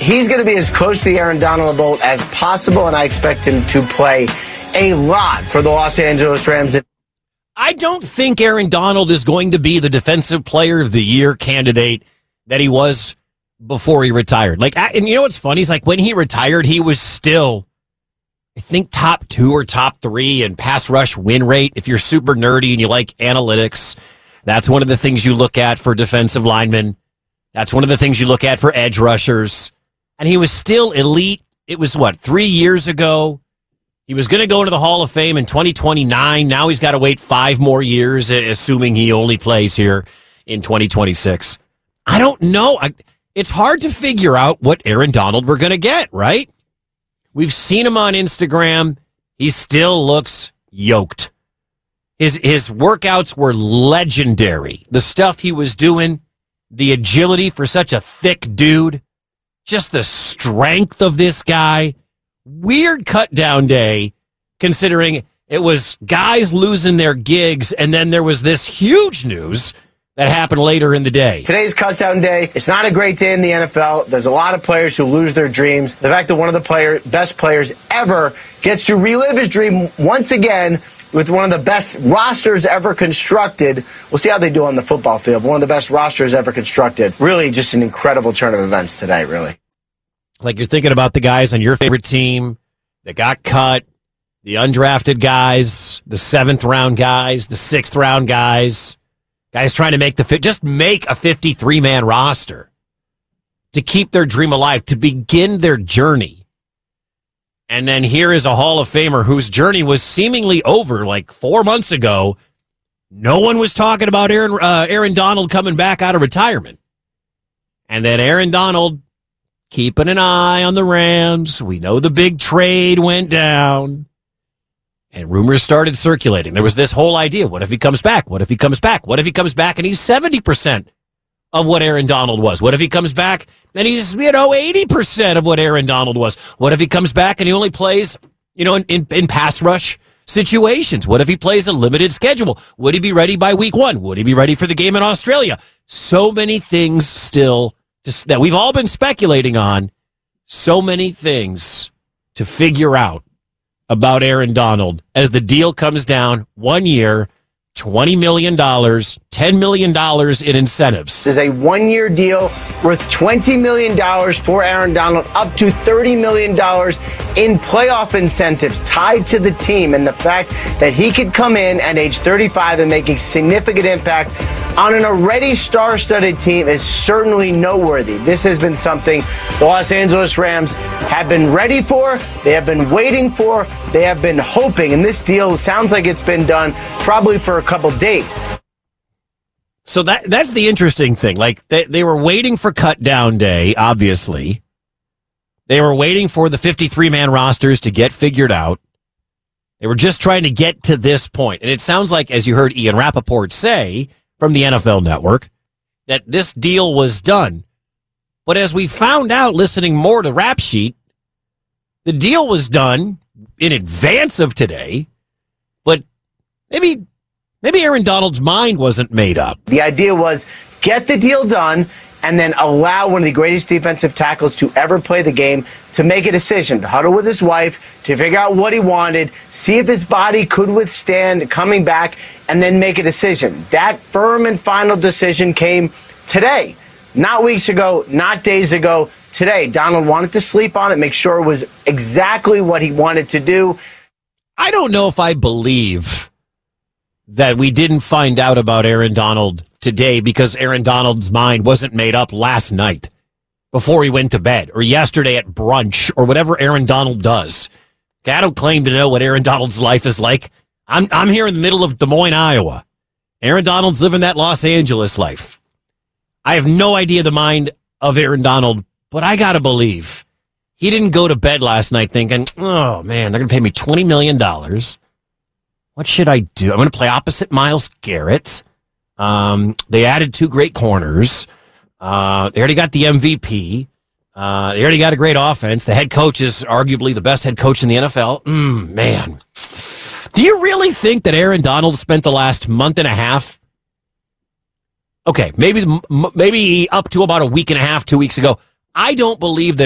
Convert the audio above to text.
he's going to be as close to the Aaron Donald boat as possible, and I expect him to play a lot for the Los Angeles Rams. I don't think Aaron Donald is going to be the Defensive Player of the Year candidate that he was before he retired. And you know what's funny? He's like, when he retired, he was still, I think, top 2 or top 3 in pass rush win rate. If you're super nerdy and you like analytics, that's one of the things you look at for defensive linemen. That's one of the things you look at for edge rushers. And he was still elite. It was, 3 years ago? He was going to go into the Hall of Fame in 2029. Now he's got to wait 5 more years, assuming he only plays here in 2026. I don't know. It's hard to figure out what Aaron Donald we're going to get, right? We've seen him on Instagram. He still looks yoked. His workouts were legendary. The stuff he was doing, the agility for such a thick dude, just the strength of this guy. Weird cut down day, considering it was guys losing their gigs, and then there was this huge news that happened later in the day. Today's cut down day. It's not a great day in the NFL. There's a lot of players who lose their dreams. The fact that one of the best players ever gets to relive his dream once again with one of the best rosters ever constructed. We'll see how they do on the football field. One of the best rosters ever constructed. Really just an incredible turn of events today, really. Like, you're thinking about the guys on your favorite team that got cut, the undrafted guys, the 7th round guys, the 6th round guys trying to make just make a 53-man roster to keep their dream alive, to begin their journey. And then here is a Hall of Famer whose journey was seemingly over 4 months ago. No one was talking about Aaron Donald coming back out of retirement. And then Aaron Donald keeping an eye on the Rams. We know the big trade went down. And rumors started circulating. There was this whole idea. What if he comes back? What if he comes back? What if he comes back and he's 70% of what Aaron Donald was? What if he comes back and he's, 80% of what Aaron Donald was? What if he comes back and he only plays, in pass rush situations? What if he plays a limited schedule? Would he be ready by week 1? Would he be ready for the game in Australia? So many things still that we've all been speculating on, so many things to figure out about Aaron Donald as the deal comes down. 1 year, $20 million, $10 million in incentives. There's a 1-year deal worth $20 million for Aaron Donald, up to $30 million in playoff incentives tied to the team, and the fact that he could come in at age 35 and make a significant impact on an already star-studded team is certainly noteworthy. This has been something the Los Angeles Rams have been ready for, they have been waiting for, they have been hoping, and this deal sounds like it's been done probably for a couple days. So that's the interesting thing. They were waiting for cut down day, obviously. They were waiting for the 53-man rosters to get figured out. They were just trying to get to this point. And it sounds like, as you heard Ian Rappaport say from the NFL Network, that this deal was done. But as we found out listening more to Rap Sheet, the deal was done in advance of today, but maybe Aaron Donald's mind wasn't made up. The idea was get the deal done and then allow one of the greatest defensive tackles to ever play the game to make a decision, to huddle with his wife, to figure out what he wanted, see if his body could withstand coming back, and then make a decision. That firm and final decision came today, not weeks ago, not days ago, today. Donald wanted to sleep on it, make sure it was exactly what he wanted to do. I don't know if I believe that we didn't find out about Aaron Donald today because Aaron Donald's mind wasn't made up last night before he went to bed or yesterday at brunch or whatever Aaron Donald does. Okay, I don't claim to know what Aaron Donald's life is like. I'm here in the middle of Des Moines, Iowa. Aaron Donald's living that Los Angeles life. I have no idea the mind of Aaron Donald, but I got to believe he didn't go to bed last night thinking, oh, man, they're going to pay me $20 million. What should I do? I'm going to play opposite Myles Garrett. They added 2 great corners. They already got the MVP. They already got a great offense. The head coach is arguably the best head coach in the NFL. Man. Do you really think that Aaron Donald spent the last month and a half? Okay, maybe up to about a week and a half, 2 weeks ago. I don't believe that